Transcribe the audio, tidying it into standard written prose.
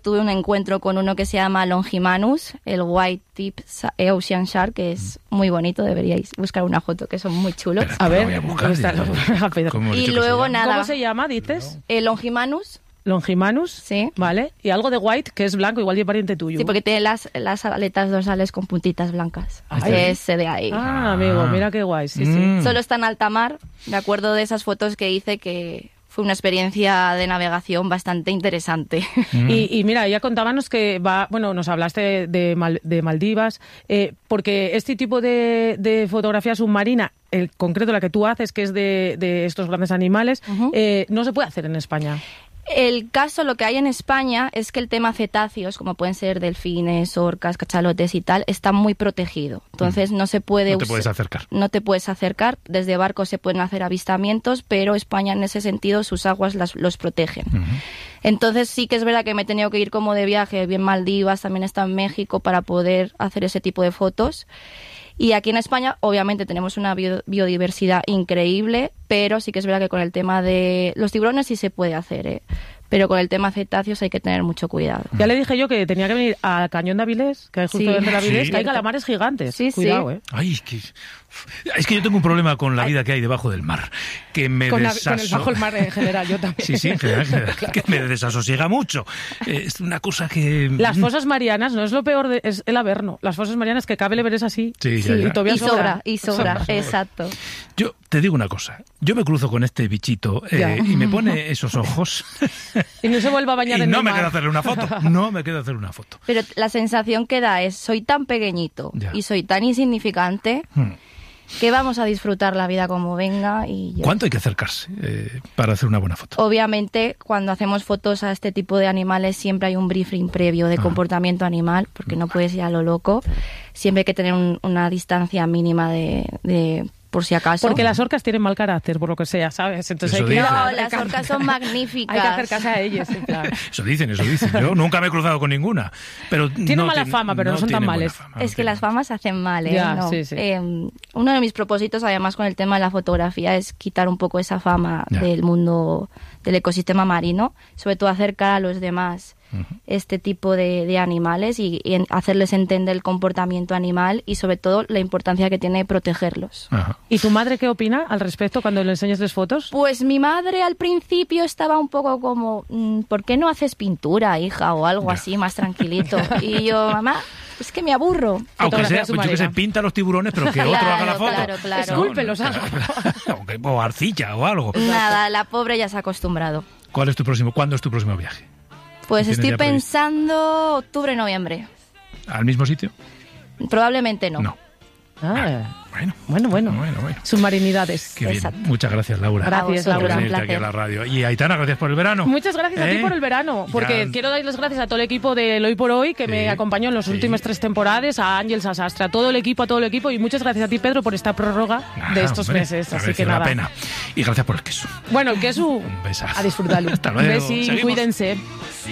tuve un encuentro con uno que se llama Longimanus, el White Tip Ocean Shark, que es muy bonito, deberíais buscar una foto, que son muy chulos. Espera, A ver, voy a buscar, a Pedro. Y luego nada. ¿Cómo se llama, dices? Longimanus. Longimanus. Sí. Vale. Y algo de white, que es blanco, igual de pariente tuyo. Sí, porque tiene las aletas dorsales con puntitas blancas. Ese de ahí. Amigo, mira qué guay, sí, sí. Solo está en alta mar. Me acuerdo de esas fotos que hice, que fue una experiencia de navegación bastante interesante. Y mira, ya contábamos que nos hablaste de Maldivas, porque este tipo de fotografía submarina, el concreto la que tú haces, que es de estos grandes animales, no se puede hacer en España. El caso, lo que hay en España es que el tema cetáceos, como pueden ser delfines, orcas, cachalotes y tal, está muy protegido. Entonces no se puede... No te puedes acercar. No te puedes acercar. Desde barcos se pueden hacer avistamientos, pero España en ese sentido sus aguas los protegen. Entonces sí que es verdad que me he tenido que ir como de viaje, bien Maldivas, también está en México, para poder hacer ese tipo de fotos. Y aquí en España, obviamente, tenemos una biodiversidad increíble, pero sí que es verdad que con el tema de los tiburones sí se puede hacer, pero con el tema cetáceos hay que tener mucho cuidado. Ya le dije yo que tenía que venir al Cañón de Avilés, que hay justo dentro de Avilés, que hay calamares gigantes. Sí, cuidado, sí. Ay, es que yo tengo un problema con la vida que hay debajo del mar, que me con el bajo el mar en general, yo también. Sí, en general, claro. Que me desasosiega mucho. Es una cosa que... Las fosas marianas, no es lo peor, es el Averno. Las fosas marianas, que cabe le ver es así. Sí, ya. Y todavía sobra, exacto. Yo te digo una cosa, yo me cruzo con este bichito y me pone esos ojos... Y no se vuelve a bañar en el mar. Y no me quedo a hacerle una foto. Pero la sensación que da es, soy tan pequeñito y soy tan insignificante... que vamos a disfrutar la vida como venga. ¿Cuánto hay que acercarse para hacer una buena foto? Obviamente, cuando hacemos fotos a este tipo de animales siempre hay un briefing previo de comportamiento animal, porque no puedes ir a lo loco. Siempre hay que tener una distancia mínima de por si acaso. Porque las orcas tienen mal carácter, por lo que sea, ¿sabes? Entonces Eso hay que... No, las orcas son magníficas. Hay que acercarse a ellas, en plan. Eso dicen. Yo nunca me he cruzado con ninguna. Pero tienen mala fama, pero no son tan males. Es que las famas hacen mal, Ya, ¿no? sí. Uno de mis propósitos, además, con el tema de la fotografía, es quitar un poco esa fama del mundo del ecosistema marino, sobre todo acercar a los demás este tipo de animales y hacerles entender el comportamiento animal y sobre todo la importancia que tiene protegerlos. Ajá. ¿Y tu madre qué opina al respecto cuando le enseñas las fotos? Pues mi madre al principio estaba un poco como, ¿por qué no haces pintura, hija? O algo así, más tranquilito. Y yo, mamá, es que me aburro. Aunque sea, pues yo que sé, pinta los tiburones, pero que otro haga la foto. Claro. Escúlpelos, algo. O arcilla o algo. Nada, la pobre ya se ha acostumbrado. ¿Cuándo es tu próximo viaje? Pues estoy pensando octubre, noviembre. ¿Al mismo sitio? Probablemente no. No. Bueno. Submarinidades. Qué bien. Exacto. Muchas gracias, Laura. Gracias, por Laura. venirte aquí a la radio. Y Aitana, gracias por el verano. Muchas gracias a ti por el verano, porque quiero dar las gracias a todo el equipo del Hoy por Hoy que me acompañó en las últimas 3 temporadas, a Ángel Sasastra, a todo el equipo, y muchas gracias a ti, Pedro, por esta prórroga de estos meses. Así que nada. La pena. Y gracias por el queso. Bueno, el queso, Un besazo. a disfrutarlo. Hasta luego. Un besín, Seguimos. cuídense.